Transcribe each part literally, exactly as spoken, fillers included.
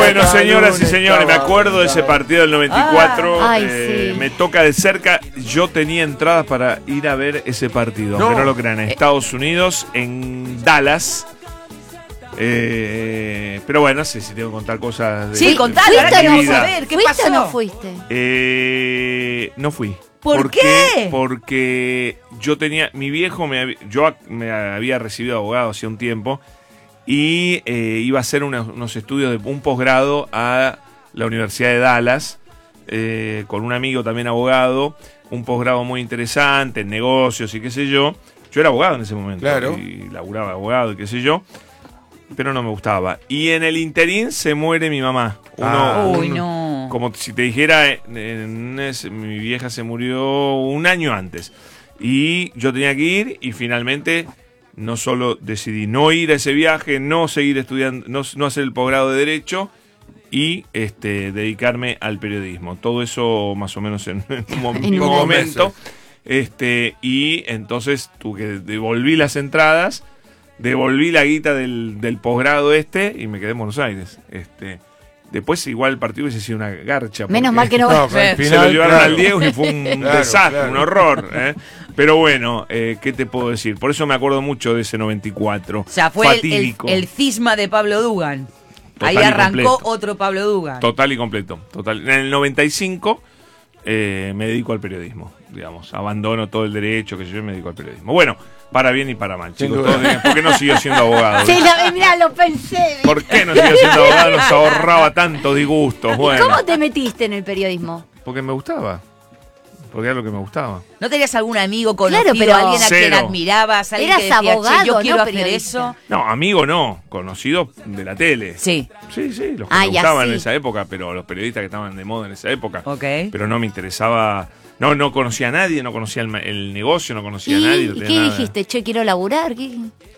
Bueno, señoras y señores, me acuerdo de ese partido del noventa y cuatro. Ay, eh, sí. Me toca de cerca. Yo tenía entradas para ir a ver ese partido, No. aunque no lo crean, en Estados Unidos, en Dallas. Eh, pero bueno, no sé si tengo que contar cosas de Sí, de- contalo, de ahora mi queremos vida. saber. ¿Qué ¿Fuiste pasó? o no fuiste? Eh, no fui. ¿Por qué? Porque yo tenía, mi viejo, me, hab- yo ac- me había recibido abogado hacía un tiempo y eh, iba a hacer unos, unos estudios de un posgrado a la Universidad de Dallas eh, con un amigo también abogado, un posgrado muy interesante en negocios y qué sé yo. Yo era abogado en ese momento Claro. y laburaba de abogado y qué sé yo, pero no me gustaba. Y en el interín se muere mi mamá. Uno, Ah. Uy, un- no. Como si te dijera, en- en ese- mi vieja se murió un año antes. Y yo tenía que ir y finalmente no solo decidí no ir a ese viaje, no seguir estudiando, no, no hacer el posgrado de Derecho y este, dedicarme al periodismo. Todo eso más o menos en, en un mo- En mismo un momento. meses. Este, y entonces tuve que devolví las entradas, devolví la guita del, del posgrado este y me quedé en Buenos Aires. Este, después igual el partido hubiese sido una garcha. Menos porque mal que no. No, pero al se final, lo llevaron claro. al Diego y fue un Claro, desastre, claro. un horror. ¿eh? Pero bueno, eh, ¿qué te puedo decir? Por eso me acuerdo mucho de ese noventa y cuatro. O sea, fue el, el, fatídico. el cisma de Pablo Dugan. Total Ahí y arrancó completo. otro Pablo Dugan. Total y completo. Total. En el noventa y cinco eh, me dedico al periodismo, digamos. Abandono todo el derecho, que yo y me dedico al periodismo. Bueno, para bien y para mal, Sin chicos. duda. Todos digan, ¿por qué no siguió siendo abogado? Sí, la, mirá, lo pensé. ¿Por qué no siguió siendo abogado? Nos ahorraba tantos disgustos. ¿Y Bueno, cómo te metiste en el periodismo? porque me gustaba. Porque era lo que me gustaba. ¿No tenías algún amigo conocido, Claro, pero- alguien a quien Cero. admirabas, alguien Eras que decía, abogado, che, yo no quiero hacer periodista. eso? No, amigo no, conocido de la tele. Sí, Sí, sí, los que Ah, me ya gustaban sí. en esa época, pero los periodistas que estaban de moda en esa época. ok. Pero no me interesaba, no no conocía a nadie, no conocía el, ma- el negocio, no conocía ¿Y, a nadie. no ¿y tenía qué nada. dijiste? Che, quiero laburar. ¿Qué?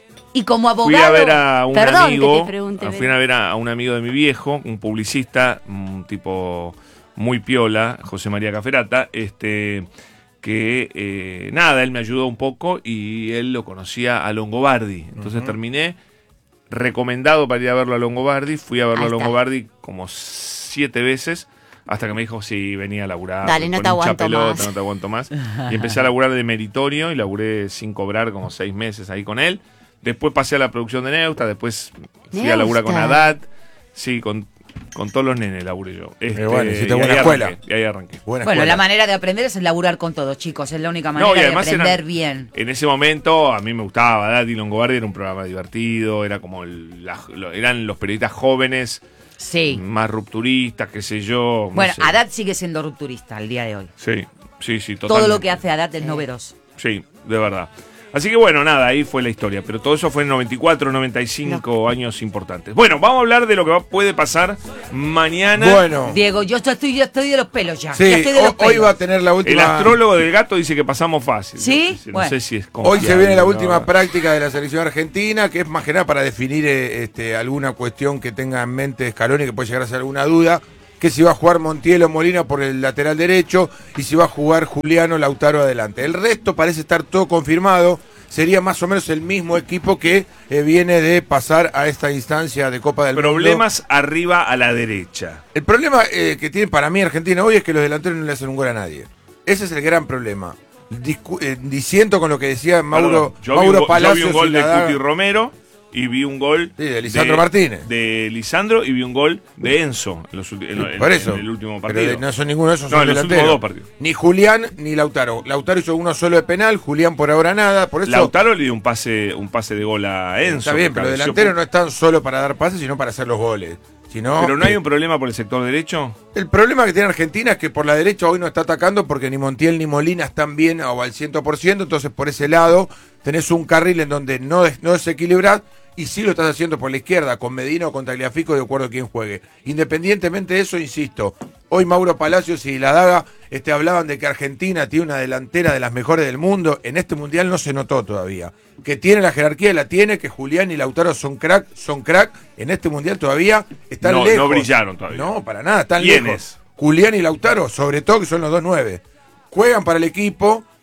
Y como abogado... Fui a ver a un Perdón que amigo, te pregunte, fui pero- a ver a un amigo de mi viejo, un publicista, un tipo muy piola, José María Caferata, este que eh, nada, él me ayudó un poco y él lo conocía a Longobardi. Entonces terminé recomendado para ir a verlo a Longobardi, fui a verlo Ahí a está. Longobardi como siete veces. Hasta que me dijo, sí, venía a laburar. Dale, no con te hincha aguanto pelota, más. no te aguanto más. Y empecé a laburar de meritorio y laburé sin cobrar como seis meses ahí con él. Después pasé a la producción de Neusta, después fui a laburar con Neusta. Haddad. Sí, con, con todos los nenes laburé yo. Este, bueno, hiciste y buena ahí escuela. arranqué, y ahí arranqué. Buena Bueno, escuela. la manera de aprender es laburar con todos, chicos. Es la única manera No, y de además aprender eran- bien. En ese momento a mí me gustaba Haddad y Longobardi, era un programa divertido, era como el- la- lo- eran los periodistas jóvenes, Sí. más rupturistas, qué sé yo. no Bueno, sé. Haddad sigue siendo rupturista al día de hoy. Sí, sí, sí, Todo totalmente. lo que hace Haddad es novedoso. Sí, de verdad. Así que bueno, nada, ahí fue la historia. Pero todo eso fue en noventa y cuatro, noventa y cinco años importantes. Bueno, vamos a hablar de lo que va- puede pasar mañana. Bueno, Diego, yo ya estoy, ya estoy de los pelos ya. sí, ya estoy de ho- los hoy pelos. va a tener la El última. astrólogo del gato dice que pasamos fácil. ¿Sí? No, Bueno. sé si es Hoy se confiable, viene la ¿no? última práctica de la selección argentina, que es más que nada para definir eh, este, alguna cuestión que tenga en mente Scaloni, que puede llegar a ser alguna duda, que si va a jugar Montiel o Molina por el lateral derecho y si va a jugar Juliano Lautaro adelante. El resto parece estar todo confirmado. Sería más o menos el mismo equipo que eh, viene de pasar a esta instancia de Copa del Mundo. Problemas arriba a la derecha. El problema eh, que tiene para mí Argentina hoy es que los delanteros no le hacen un gol a nadie. Ese es el gran problema. Discu eh, diciendo con lo que decía Mauro, Perdón, yo, vi un, Mauro go- yo Palacios. vi un gol y de la daga. Cuti Romero y vi un gol Sí, de Lisandro Martínez. De Lisandro y vi un gol de Enzo en, los ulti- en- en- Por eso. en el último Pero partido. de- no son ninguno de esos No, son en los delanteros. últimos dos partidos. Ni Julián ni Lautaro. Lautaro hizo uno solo de penal, Julián por ahora nada. Por eso Lautaro le dio un pase, un pase de gol a Enzo. está bien, que pero los cabeció delanteros por- no están solo para dar pases, sino para hacer los goles. Si no, Pero no hay eh, un problema por el sector derecho. El problema que tiene Argentina es que por la derecha hoy no está atacando porque ni Montiel ni Molina están bien o al cien por ciento, entonces por ese lado tenés un carril en donde no, des- no desequilibrás y sí lo estás haciendo por la izquierda, con Medina o con Tagliafico, de acuerdo a quién juegue. Independientemente de eso, insisto, hoy Mauro Palacios y La Daga este, hablaban de que Argentina tiene una delantera de las mejores del mundo. En este Mundial no se notó todavía. Que tiene la jerarquía, la tiene, que Julián y Lautaro son crack, son crack. En este Mundial todavía están No, lejos. no brillaron todavía. No, para nada, están ¿Quiénes? lejos. Julián y Lautaro, sobre todo que son los dos nueve. Juegan para el equipo,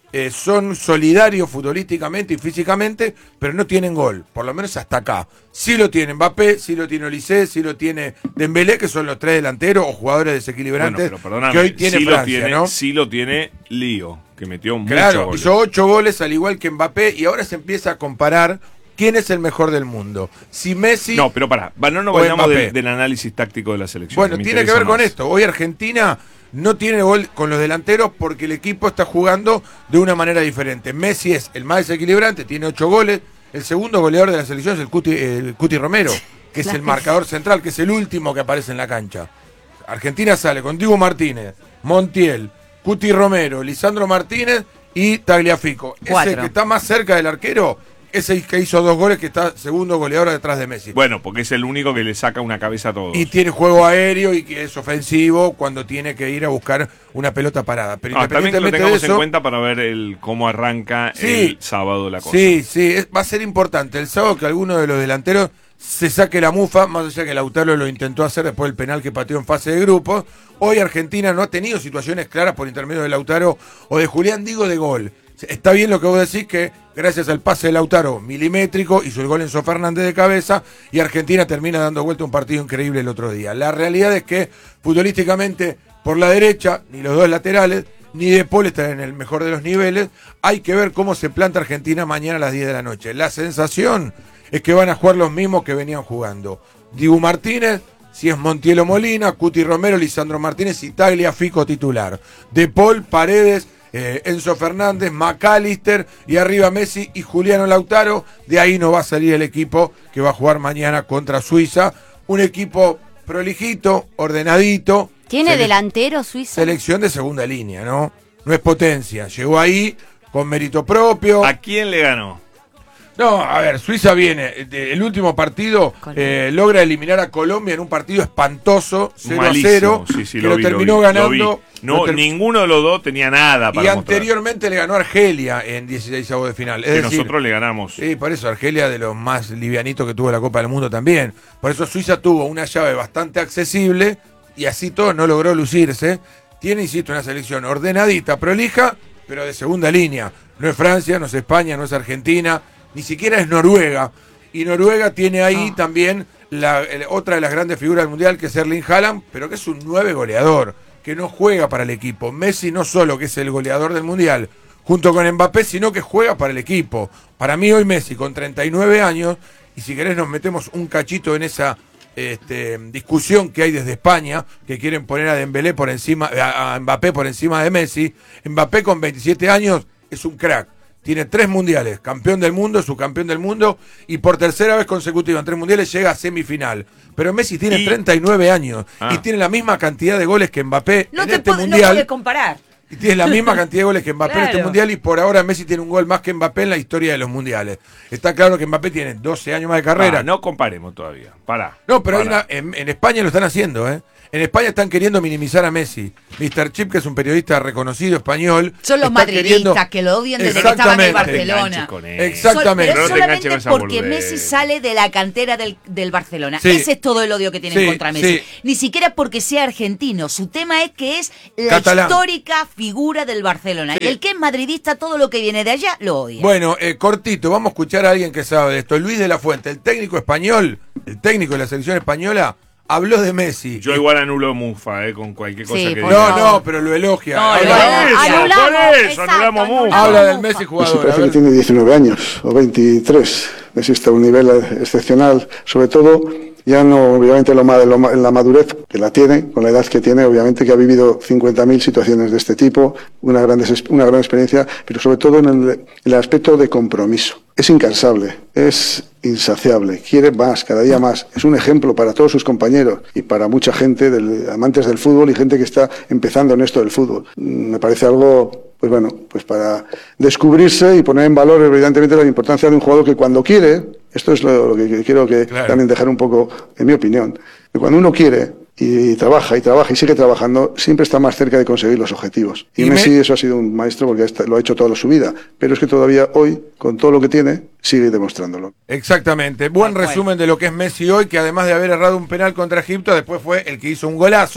eh, son solidarios futbolísticamente y físicamente, pero no tienen gol, por lo menos hasta acá. Sí lo tiene Mbappé, sí lo tiene Olise, sí lo tiene Dembélé, que son los tres delanteros o jugadores desequilibrantes Bueno, pero perdóname, que hoy tiene sí Francia, lo tiene, ¿no? Sí lo tiene Lío, que metió muchos Claro, goles. hizo ocho goles al igual que Mbappé y ahora se empieza a comparar quién es el mejor del mundo. Si Messi... No, pero pará, va, no nos o vayamos Mbappé. del, del análisis táctico de la selección. Bueno, me tiene que interesa ver con más. esto. Hoy Argentina no tiene gol con los delanteros porque el equipo está jugando de una manera diferente. Messi es el más desequilibrante, tiene ocho goles. El segundo goleador de la selección es el Cuti, el Cuti Romero, que es el marcador central, que es el último que aparece en la cancha. Argentina sale con Dibu Martínez, Montiel, Cuti Romero, Lisandro Martínez y Tagliafico. Cuatro. Ese que está más cerca del arquero es el que hizo dos goles, que está segundo goleador detrás de Messi. Bueno, porque es el único que le saca una cabeza a todos. Y tiene juego aéreo y que es ofensivo cuando tiene que ir a buscar una pelota parada. Pero Ah, también que lo independientemente de tengamos eso, en cuenta para ver el cómo arranca Sí. el sábado la cosa. sí, sí, es- va a ser importante el sábado que alguno de los delanteros se saque la mufa, más allá que Lautaro lo intentó hacer después del penal que pateó en fase de grupos. Hoy Argentina no ha tenido situaciones claras por intermedio de Lautaro o de Julián, digo, de gol. Está bien lo que vos decís, que gracias al pase de Lautaro milimétrico hizo el gol Enzo Fernández de cabeza y Argentina termina dando vuelta un partido increíble el otro día. La realidad es que futbolísticamente por la derecha, ni los dos laterales, ni De Paul están en el mejor de los niveles. Hay que ver cómo se planta Argentina mañana a las diez de la noche. La sensación es que van a jugar los mismos que venían jugando. Dibu Martínez, si es Montiel o Molina, Cuti Romero, Lisandro Martínez y Tagliafico titular. De Paul, Paredes, eh, Enzo Fernández, McAllister y arriba Messi y Juliano Lautaro. De ahí no va a salir el equipo que va a jugar mañana contra Suiza. Un equipo prolijito, ordenadito. ¿Tiene Sele- delantero Suiza? Selección de segunda línea, ¿no? No es potencia. Llegó ahí con mérito propio. ¿A quién le ganó? No, a ver, Suiza viene, de- el último partido eh, logra eliminar a Colombia en un partido espantoso, cero a cero, Malísimo. Sí, sí, que lo lo, vi, lo terminó vi, ganando. lo vi. No, lo ter- ninguno de los dos tenía nada para y mostrar. anteriormente le ganó a Argelia en dieciséisavos de final. Es Que decir, nosotros le ganamos. sí, por eso Argelia de los más livianitos que tuvo la Copa del Mundo también. Por eso Suiza tuvo una llave bastante accesible y así todo no logró lucirse. Tiene, insisto, una selección ordenadita, prolija, pero de segunda línea. No es Francia, no es España, no es Argentina, ni siquiera es Noruega. Y Noruega tiene ahí Ah. también la, el- otra de las grandes figuras del Mundial, que es Erling Haaland, pero que es un nueve goleador, que no juega para el equipo. Messi no solo que es el goleador del Mundial, junto con Mbappé, sino que juega para el equipo. Para mí hoy Messi con treinta y nueve años, y si querés nos metemos un cachito en esa este, discusión que hay desde España, que quieren poner a Dembélé por encima, a, a Mbappé por encima de Messi. Mbappé con veintisiete años es un crack. Tiene tres mundiales, campeón del mundo, subcampeón del mundo, y por tercera vez consecutiva en tres mundiales llega a semifinal. Pero Messi tiene Y- treinta y nueve años Ah. y tiene la misma cantidad de goles que Mbappé No en te este puedo- no mundial. puedes comparar. Y tiene la misma cantidad de goles que Mbappé en este Claro. mundial, y por ahora Messi tiene un gol más que Mbappé en la historia de los mundiales. Está claro que Mbappé tiene doce años más de carrera. Ah, no comparemos todavía. Pará. No, pero hay Pará. una- en, en España lo están haciendo, ¿eh? En España están queriendo minimizar a Messi. mister Chip, que es un periodista reconocido español. Son los está madridistas queriendo- que lo odian desde que estaba en el Exactamente. No te enganches Barcelona. con él. Exactamente. Sol- pero No es te enganches solamente con esa porque boludez. Messi sale de la cantera del, del Barcelona. Sí. Ese es todo el odio que tienen Sí, contra Messi. sí. Ni siquiera porque sea argentino. Su tema es que es la Catalán. histórica figura del Barcelona. Sí. Y el que es madridista, todo lo que viene de allá, lo odia. Bueno, eh, cortito, vamos a escuchar a alguien que sabe de esto. Luis de la Fuente, el técnico español, el técnico de la selección española, habló de Messi. Yo igual anulo Mufa, eh, con cualquier cosa Sí, que por diga. No, no, pero lo elogia. No, habla, lo elogia. Eso, Anulamos, por eso, exacto, anulamos Mufa. anulamos. habla del Mufa. Messi Messi jugador. a parece ver. que tiene diecinueve años o veintitrés. Messi está a un nivel excepcional, sobre todo ya no obviamente lo, ma- lo ma- en la madurez que la tiene, con la edad que tiene, obviamente que ha vivido cincuenta mil situaciones de este tipo, una gran, des- una gran experiencia, pero sobre todo en el, en el aspecto de compromiso. Es incansable, es insaciable, quiere más, cada día más. Es un ejemplo para todos sus compañeros y para mucha gente, del, amantes del fútbol y gente que está empezando en esto del fútbol. Mm, Me parece algo, pues bueno, pues para descubrirse y poner en valor evidentemente la importancia de un jugador que cuando quiere, esto es lo, lo que quiero que Claro. también dejar un poco, en mi opinión, que cuando uno quiere y trabaja y trabaja y sigue trabajando, siempre está más cerca de conseguir los objetivos. Y, Y Messi me- eso ha sido un maestro porque esta- lo ha hecho toda su vida, pero es que todavía hoy, con todo lo que tiene, sigue demostrándolo. Exactamente. Buen Tal cual. resumen de lo que es Messi hoy, que además de haber errado un penal contra Egipto, después fue el que hizo un golazo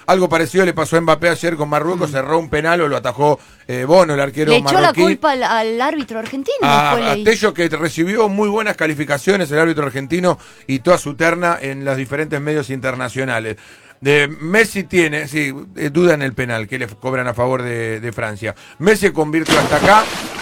Algo parecido le pasó a Mbappé ayer con Marruecos, mm. cerró un penal o lo atajó eh, Bono, el arquero marroquí. Le echó marroquí. la culpa al, al árbitro argentino. A, a Tello, que recibió muy buenas calificaciones el árbitro argentino y toda su terna en los diferentes medios internacionales. De Messi tiene, sí, duda en el penal que le cobran a favor de, de Francia. Messi convirtió hasta acá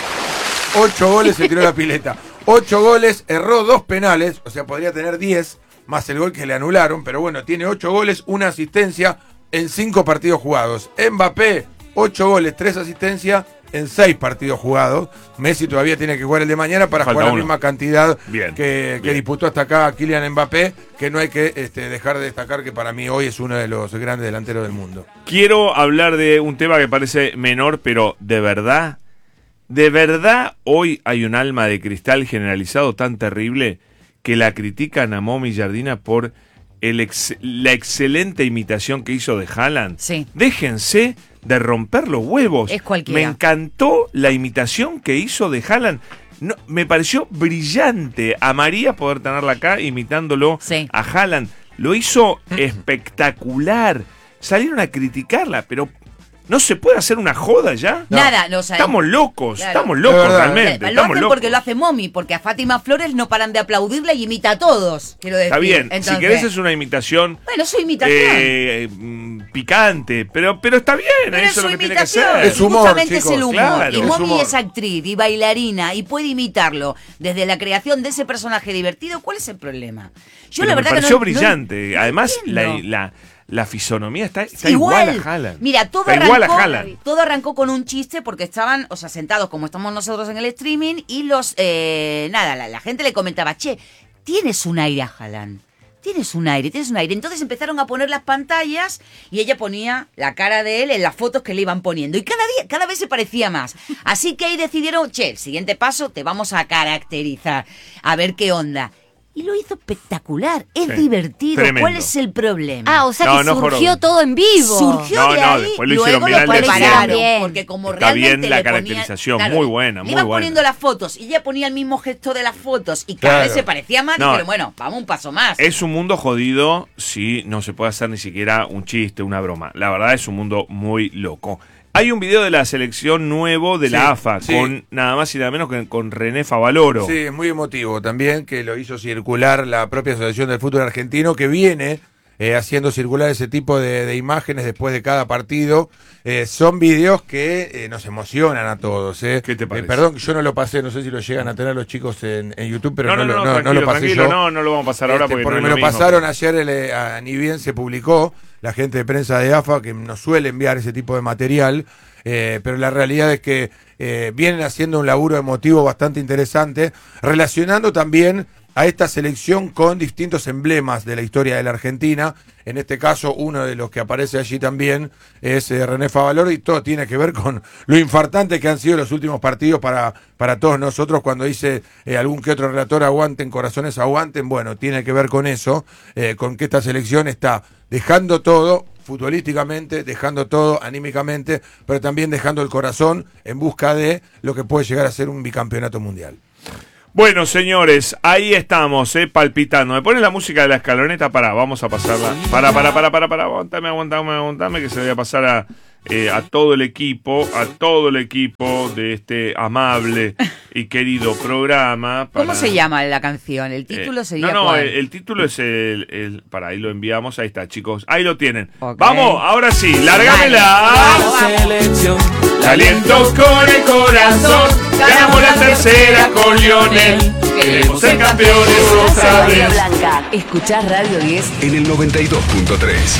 ocho goles, se tiró la pileta. Ocho goles, erró dos penales, o sea, podría tener diez, más el gol que le anularon, pero bueno, tiene ocho goles, una asistencia en cinco partidos jugados. Mbappé, ocho goles, tres asistencias en seis partidos jugados. Messi todavía tiene que jugar el de mañana para Falta jugar uno. la misma cantidad bien, que, que bien. disputó hasta acá Kylian Mbappé, que no hay que este, dejar de destacar que para mí hoy es uno de los grandes delanteros del mundo. Quiero hablar de un tema que parece menor, pero de verdad, de verdad hoy hay un alma de cristal generalizado tan terrible que la critican a Momi Giardina por el ex, la excelente imitación que hizo de Haaland. Sí. Déjense de romper los huevos. Es cualquiera. Me encantó la imitación que hizo de Haaland. No, me pareció brillante. A María poder tenerla acá imitándolo sí. a Haaland. Lo hizo espectacular. Salieron a criticarla, pero ¿no se puede hacer una joda ya? No. Nada, no, o sea, estamos locos, claro. estamos locos verdad, realmente. Lo estamos hacen locos. porque lo hace Momi, porque a Fátima Flores no paran de aplaudirla y imita a todos, quiero decir. Está bien, Entonces, si querés es una imitación bueno, su imitación. Eh, picante, pero, pero está bien, pero eso es lo que tiene que hacer. Es humor, justamente chicos, es el humor. claro, y es Momi humor. es actriz y bailarina y puede imitarlo desde la creación de ese personaje divertido. ¿Cuál es el problema? Yo pero la me verdad pareció que no, brillante. no, Además, no la, entiendo. la, la fisonomía está, está igual. igual a Haaland. Mira, todo está igual a arrancó, Haaland. todo arrancó con un chiste porque estaban, o sea, sentados como estamos nosotros en el streaming y los, eh, nada, la, la gente le comentaba, che, tienes un aire a Haaland. Tienes un aire, tienes un aire. Entonces empezaron a poner las pantallas y ella ponía la cara de él en las fotos que le iban poniendo. Y cada día, cada vez se parecía más. Así que ahí decidieron, che, el siguiente paso te vamos a caracterizar. A ver qué onda. Y lo hizo espectacular, es sí, divertido. tremendo. ¿Cuál es el problema? Ah, o sea No, que no surgió joró. todo en vivo. Surgió No, de no, ahí, después lo luego hicieron lo viral desde prepararon, siempre. porque como Está bien realmente la le ponían- caracterización, claro, muy buena, le muy iban buena. poniendo las fotos y ella ponía el mismo gesto de las fotos y cada Claro. vez se parecía más. No. Dijeron, bueno, vamos un paso más. Es un mundo jodido si no se puede hacer ni siquiera un chiste, una broma. La verdad es un mundo muy loco. Hay un video de la selección nuevo de Sí, la A F A sí. con nada más y nada menos que con René Favaloro. Sí, es muy emotivo también, que lo hizo circular la propia Asociación del Fútbol Argentino, que viene eh, haciendo circular ese tipo de, de imágenes después de cada partido. Eh, son videos que eh, nos emocionan a todos. Eh. ¿Qué te parece? Eh, perdón, yo no lo pasé, no sé si lo llegan a tener los chicos en, en YouTube, pero no, no, no, lo- no, no, no tranquilo, lo pasé tranquilo, yo. no, no lo vamos a pasar ahora Este, porque, porque no me es lo mismo. pasaron ayer, el, a, ni bien se publicó, la gente de prensa de A F A, que nos suele enviar ese tipo de material, eh, pero la realidad es que eh, vienen haciendo un laburo emotivo bastante interesante, relacionando también a esta selección con distintos emblemas de la historia de la Argentina. En este caso, uno de los que aparece allí también es eh, René Favaloro, y todo tiene que ver con lo infartantes que han sido los últimos partidos para, para todos nosotros. Cuando dice eh, algún que otro relator, aguanten, corazones aguanten, bueno, tiene que ver con eso, eh, con que esta selección está dejando todo futbolísticamente, dejando todo anímicamente, pero también dejando el corazón en busca de lo que puede llegar a ser un bicampeonato mundial. Bueno, señores, ahí estamos, eh, palpitando. ¿Me pones la música de la escaloneta? Pará, vamos a pasarla. Pará, pará, pará, pará, pará, aguantame, aguantame, aguantame, que se le voy a pasar a, eh, a todo el equipo, a todo el equipo de este amable y querido programa. Para... ¿Cómo se llama la canción? El título Eh, sería No, no, ¿cuál? el, el título es el, el... Pará, ahí lo enviamos, ahí está, chicos. Ahí lo tienen. Ok. Vamos, ahora sí, lárgamela. Vale. Selección. La aliento con el corazón. Ganamos la tercera con Lionel. Queremos ser campeones otra vez. Blanca. Escuchás Radio diez. En el noventa y dos punto tres.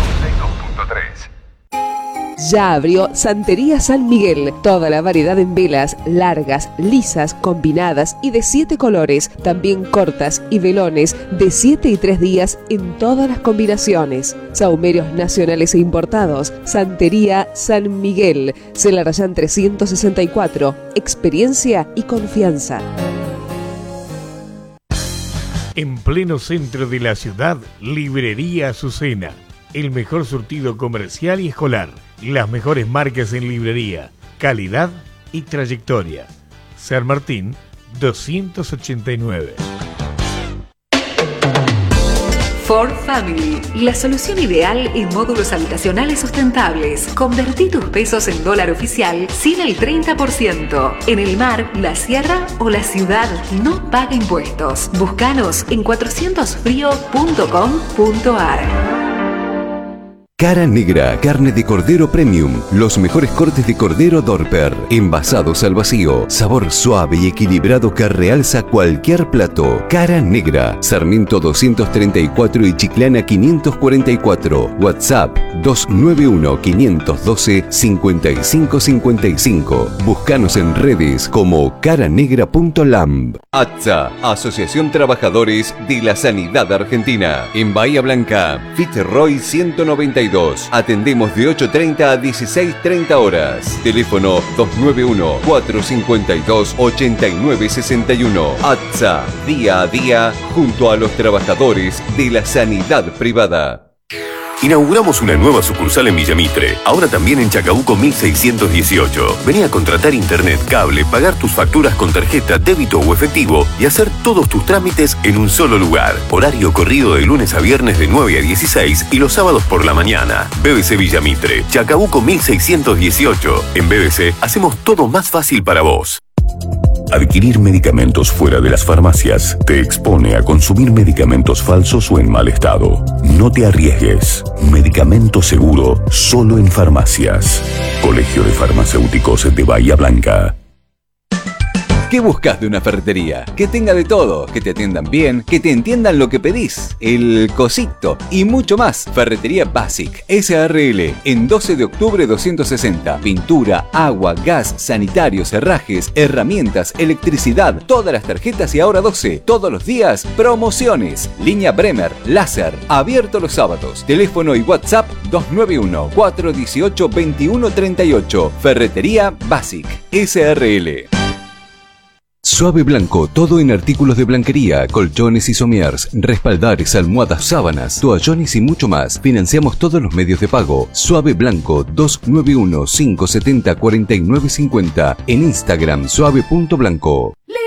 Ya abrió Santería San Miguel. Toda la variedad en velas, largas, lisas, combinadas y de siete colores. También cortas y velones de siete y tres días en todas las combinaciones. Sahumerios nacionales e importados. Santería San Miguel. Celarayán trescientos sesenta y cuatro. Experiencia y confianza. En pleno centro de la ciudad, Librería Azucena. El mejor surtido comercial y escolar. Las mejores marcas en librería. Calidad y trayectoria. San Martín, doscientos ochenta y nueve. For Family, la solución ideal en módulos habitacionales sustentables. Convertí tus pesos en dólar oficial sin el treinta por ciento. En el mar, la sierra o la ciudad, no paga impuestos. Búscanos en cuatrocientos frío punto com punto ar. Cara Negra, carne de cordero premium, los mejores cortes de cordero Dorper, envasados al vacío, sabor suave y equilibrado que realza cualquier plato. Cara Negra, Sarmiento doscientos treinta y cuatro y Chiclana quinientos cuarenta y cuatro, WhatsApp dos nueve uno, cinco uno dos, cinco cinco cinco cinco. Búscanos en redes como caranegra punto lamb. A T S A, Asociación Trabajadores de la Sanidad Argentina. En Bahía Blanca, Fitzroy ciento noventa y dos. Atendemos de ocho treinta a dieciséis treinta horas. Teléfono dos nueve uno, cuatro cinco dos, ocho nueve seis uno. A T S A, día a día, junto a los trabajadores de la sanidad privada. Inauguramos una nueva sucursal en Villamitre, ahora también en Chacabuco mil seiscientos dieciocho. Vení a contratar internet, cable, pagar tus facturas con tarjeta, débito o efectivo y hacer todos tus trámites en un solo lugar. Horario corrido de lunes a viernes de nueve a dieciséis y los sábados por la mañana. B B C Villamitre, Chacabuco mil seiscientos dieciocho. En B B C hacemos todo más fácil para vos. Adquirir medicamentos fuera de las farmacias te expone a consumir medicamentos falsos o en mal estado. No te arriesgues. Medicamento seguro solo en farmacias. Colegio de Farmacéuticos de Bahía Blanca. ¿Qué buscas de una ferretería? Que tenga de todo, que te atiendan bien, que te entiendan lo que pedís, el cosito y mucho más. Ferretería Basic S R L en doce de octubre doscientos sesenta. Pintura, agua, gas, sanitarios, herrajes, herramientas, electricidad, todas las tarjetas y ahora doce. Todos los días, promociones. Línea Bremer, láser, abierto los sábados. Teléfono y WhatsApp dos nueve uno, cuatro uno ocho, dos uno tres ocho. Ferretería Basic S R L. Suave Blanco, todo en artículos de blanquería, colchones y somiers, respaldares, almohadas, sábanas, toallones y mucho más. Financiamos todos los medios de pago. Suave Blanco, dos nueve uno, cinco siete cero, cuatro nueve cinco cero. En Instagram, suave punto blanco.